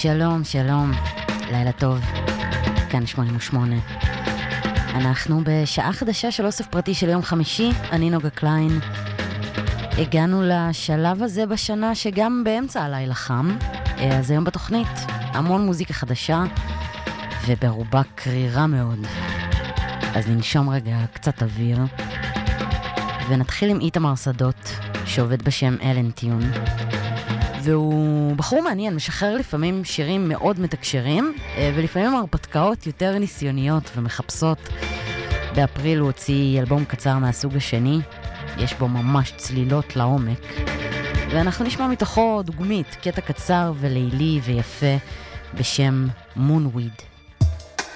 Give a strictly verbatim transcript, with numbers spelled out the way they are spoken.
שלום, שלום, לילה טוב, כאן שמונים ושמונה. אנחנו בשעה חדשה של אוסף פרטי של יום חמישי, אני נוגה קליין. הגענו לשלב הזה בשנה שגם באמצע הלילה חם, אז היום בתוכנית המון מוזיקה חדשה וברובה קרירה מאוד. אז ננשום רגע קצת אוויר ונתחיל עם איתמר שדות שעובד בשם אלן טיון, והוא בחור מעניין, משחרר לפעמים שירים מאוד מתקשרים ולפעמים הרפתקאות יותר ניסיוניות ומחפשות. באפריל הוא הוציא אלבום קצר מהסוג השני, יש בו ממש צלילות לעומק, ואנחנו נשמע מתוכו דוגמית, קטע קצר ולילי ויפה בשם מונוויד.